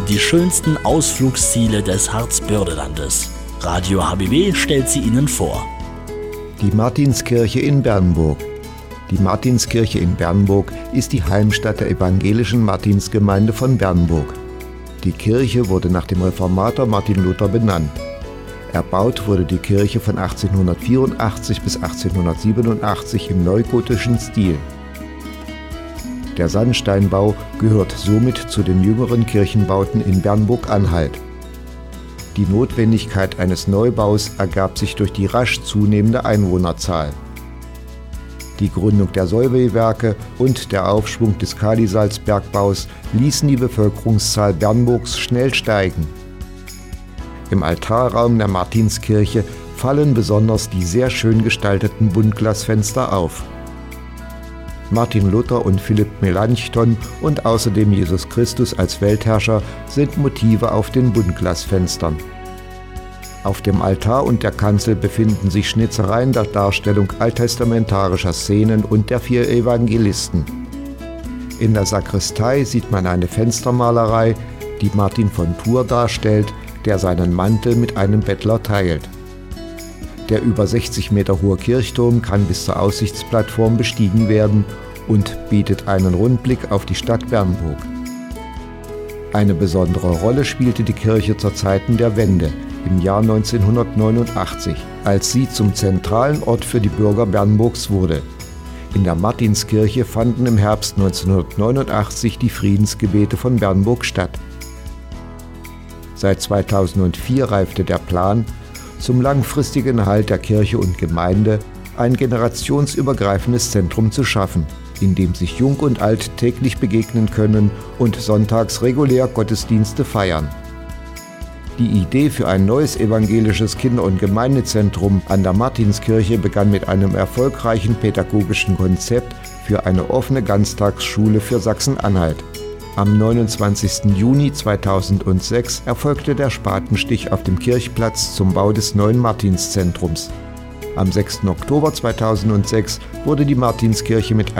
die schönsten Ausflugsziele des Harzbördelandes. Radio HBW stellt sie Ihnen vor. Die Martinskirche in Bernburg. Die Martinskirche in Bernburg ist die Heimstatt der evangelischen Martinsgemeinde von Bernburg. Die Kirche wurde nach dem Reformator Martin Luther benannt. Erbaut wurde die Kirche von 1884 bis 1887 im neugotischen Stil. Der Sandsteinbau gehört somit zu den jüngeren Kirchenbauten in Bernburg-Anhalt. Die Notwendigkeit eines Neubaus ergab sich durch die rasch zunehmende Einwohnerzahl. Die Gründung der Solvay-Werke und der Aufschwung des Kalisalzbergbaus ließen die Bevölkerungszahl Bernburgs schnell steigen. Im Altarraum der Martinskirche fallen besonders die sehr schön gestalteten Buntglasfenster auf. Martin Luther und Philipp Melanchthon und außerdem Jesus Christus als Weltherrscher sind Motive auf den Buntglasfenstern. Auf dem Altar und der Kanzel befinden sich Schnitzereien der Darstellung alttestamentarischer Szenen und der 4 Evangelisten. In der Sakristei sieht man eine Fenstermalerei, die Martin von Tours darstellt, der seinen Mantel mit einem Bettler teilt. Der über 60 Meter hohe Kirchturm kann bis zur Aussichtsplattform bestiegen werden und bietet einen Rundblick auf die Stadt Bernburg. Eine besondere Rolle spielte die Kirche zu Zeiten der Wende im Jahr 1989, als sie zum zentralen Ort für die Bürger Bernburgs wurde. In der Martinskirche fanden im Herbst 1989 die Friedensgebete von Bernburg statt. Seit 2004 reifte der Plan, zum langfristigen Erhalt der Kirche und Gemeinde ein generationsübergreifendes Zentrum zu schaffen, in dem sich Jung und Alt täglich begegnen können und sonntags regulär Gottesdienste feiern. Die Idee für ein neues evangelisches Kinder- und Gemeindezentrum an der Martinskirche begann mit einem erfolgreichen pädagogischen Konzept für eine offene Ganztagsschule für Sachsen-Anhalt. Am 29. Juni 2006 erfolgte der Spatenstich auf dem Kirchplatz zum Bau des neuen Martinszentrums. Am 6. Oktober 2006 wurde die Martinskirche mit